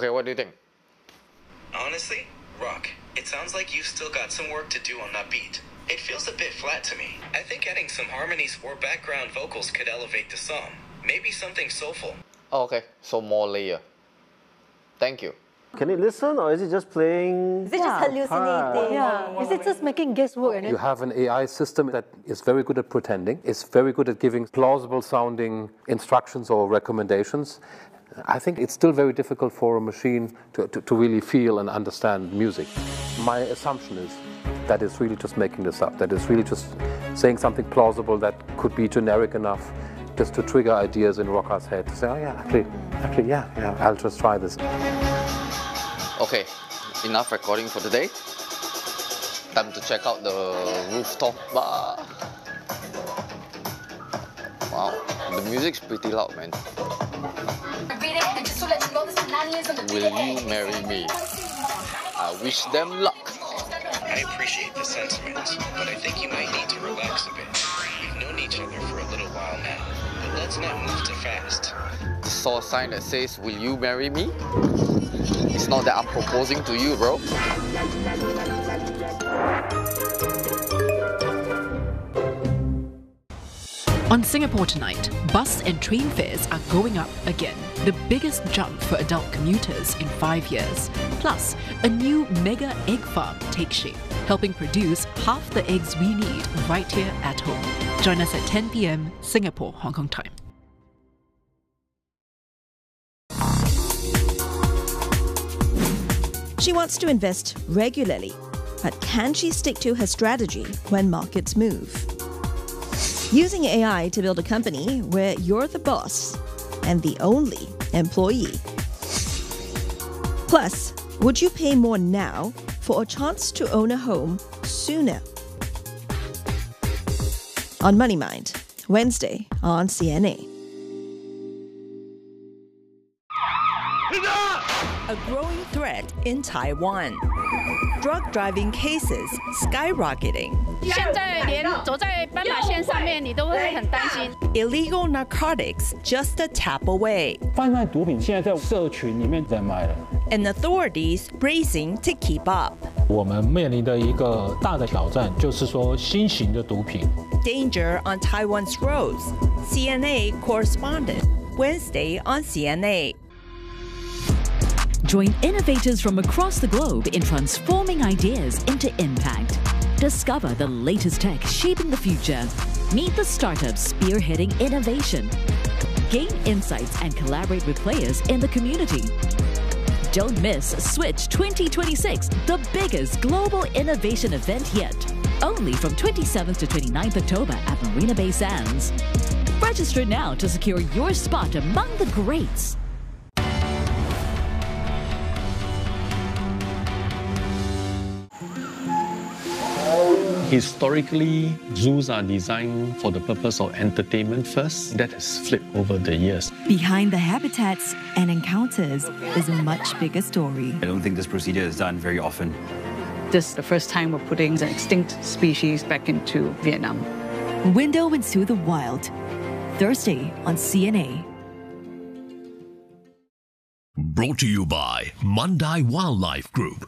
Okay, what do you think? Honestly, Rock, it sounds like you've still got some work to do on that beat. It feels a bit flat to me. I think adding some harmonies or background vocals could elevate the song. Maybe something soulful. Oh, okay, so more layer. Thank you. Can it listen or is it just playing? Is it just hallucinating? Yeah. Is it just making guesswork? You have an AI system that is very good at pretending. It's very good at giving plausible sounding instructions or recommendations. I think it's still very difficult for a machine to really feel and understand music. My assumption is that it's really just making this up, that it's really just saying something plausible that could be generic enough just to trigger ideas in Rocca's head to say, oh yeah, actually, yeah, I'll just try this. Okay, enough recording for today. Time to check out the rooftop bar. Wow, the music's pretty loud, man. Will you marry me? I wish them luck. I appreciate the sentiment, but I think you might need to relax a bit. We've known each other for a little while now, but let's not move too fast. Saw a sign that says, will you marry me? It's not that I'm proposing to you, bro. On Singapore Tonight, bus and train fares are going up again. The biggest jump for adult commuters in 5 years. Plus, a new mega egg farm takes shape, helping produce half the eggs we need right here at home. Join us at 10 p.m. Singapore, Hong Kong time. She wants to invest regularly, but can she stick to her strategy when markets move? Using AI to build a company where you're the boss and the only employee. Plus, would you pay more now for a chance to own a home sooner? On Money Mind, Wednesday on CNA. A growing threat in Taiwan. Drug driving cases skyrocketing. Illegal narcotics just a tap away. And authorities racing to keep up. 我们面临的一个大的挑战就是说新型的毒品。 Danger on Taiwan's roads. CNA correspondent. Wednesday on CNA. Join innovators from across the globe in transforming ideas into impact. Discover the latest tech shaping the future. Meet the startups spearheading innovation. Gain insights and collaborate with players in the community. Don't miss Switch 2026, the biggest global innovation event yet. Only from 27th to 29th October at Marina Bay Sands. Register now to secure your spot among the greats. Historically, zoos are designed for the purpose of entertainment first. That has flipped over the years. Behind the habitats and encounters is a much bigger story. I don't think this procedure is done very often. This is the first time we're putting an extinct species back into Vietnam. Window into the Wild, Thursday on CNA. Brought to you by Mandai Wildlife Group.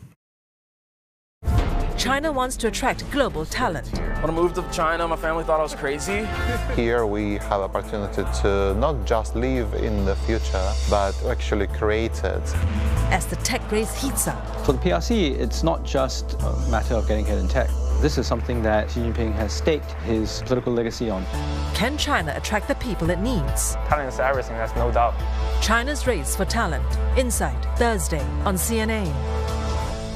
China wants to attract global talent. When I moved to China, my family thought I was crazy. Here we have opportunity to not just live in the future, but actually create it. As the tech race heats up. For the PRC, it's not just a matter of getting ahead in tech. This is something that Xi Jinping has staked his political legacy on. Can China attract the people it needs? Talent is everything, that's no doubt. China's race for talent. Insight, Thursday on CNA.